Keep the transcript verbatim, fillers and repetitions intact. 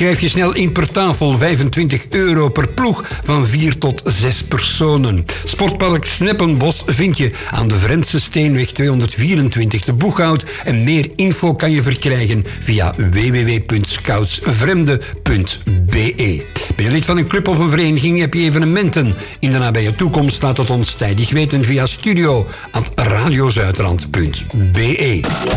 Schrijf je snel in per tafel, vijfentwintig euro per ploeg van vier tot zes personen. Sportpark Sneppenbos vind je aan de Vremse Steenweg tweehonderdvierentwintig te Boeghout en meer info kan je verkrijgen via w w w punt scoutsvremde punt b e. Ben je lid van een club of een vereniging, heb je evenementen in de nabije toekomst, laat het ons tijdig weten via studio at radiozuiderland punt b e.